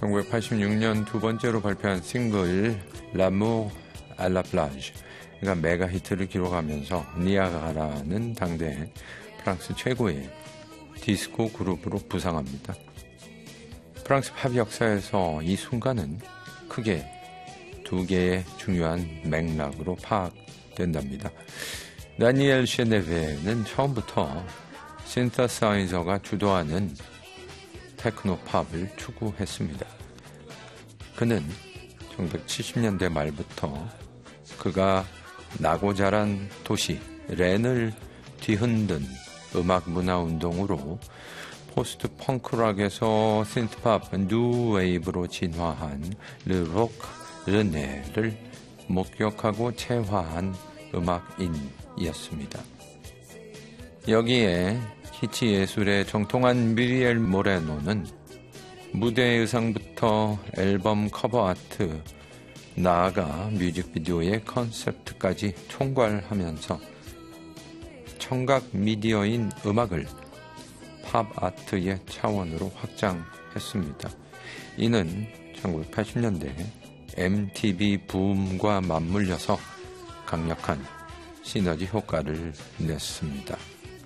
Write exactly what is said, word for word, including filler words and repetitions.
천구백팔십육 년 두 번째로 발표한 싱글 L'amour à la plage, 그러니까 메가 히트를 기록하면서 니아가라는 당대 프랑스 최고의 디스코 그룹으로 부상합니다. 프랑스 팝 역사에서 이 순간은 크게 두 개의 중요한 맥락으로 파악된답니다. 다니엘 셰네베는 처음부터 신서사이저가 주도하는 테크노팝을 추구했습니다. 그는 천구백칠십 년대 말부터 그가 나고 자란 도시 렌을 뒤흔든 음악 문화 운동으로 포스트 펑크락에서 신트팝 뉴웨이브로 진화한 르록 르네를 목격하고 체화한 음악인이었습니다. 여기에 키치 예술의 정통한 미리엘 모레노는 무대 의상부터 앨범 커버 아트, 나아가 뮤직비디오의 컨셉트까지 총괄하면서 청각 미디어인 음악을 팝 아트의 차원으로 확장했습니다. 이는 천구백팔십 년대 엠티비 붐과 맞물려서 강력한 시너지 효과를 냈습니다.